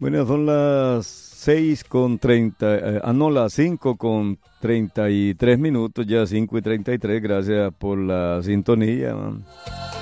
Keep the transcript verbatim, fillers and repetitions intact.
Bueno, son las seis con treinta, eh, ah, no, las cinco con treinta y tres minutos, ya cinco y treinta y tres. Gracias por la sintonía, man.